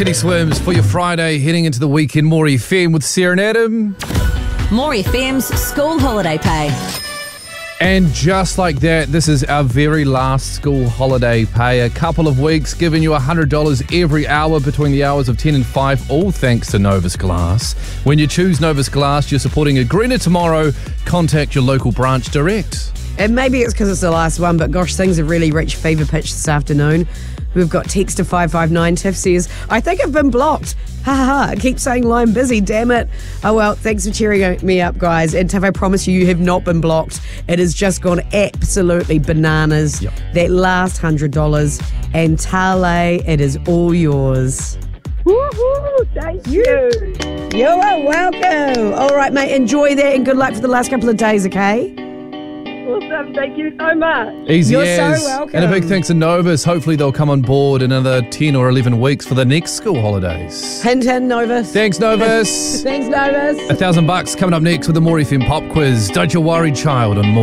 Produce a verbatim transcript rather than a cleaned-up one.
Teddy Swims for your Friday, heading into the weekend. More F M with Sarah and Adam. More F M's school holiday pay. And just like that, this is our very last school holiday pay. A couple of weeks, giving you one hundred dollars every hour between the hours of ten and five, all thanks to Novus Glass. When you choose Novus Glass, you're supporting a greener tomorrow. Contact your local branch direct. And maybe it's because it's the last one, but gosh, things have really reached fever pitch this afternoon. We've got text to five five nine. Tiff says, I think I've been blocked. Ha ha ha. I keep saying line busy, damn it. Oh well, thanks for cheering me up, guys. And Tiff, I promise you, you have not been blocked. It has just gone absolutely bananas. Yep. That last one hundred dollars. And Tale, it is all yours. Woohoo! Thank you. You are welcome. All right, mate, enjoy that and good luck for the last couple of days, okay? Awesome. Thank you so much. Easy You're as. so welcome. And a big thanks to Novus. Hopefully they'll come on board another ten or eleven weeks for the next school holidays. Hint, hint, Novus. Thanks, Novus. Thanks, Novus. A thousand bucks coming up next with the More F M Pop Quiz. Don't you worry, child, on More.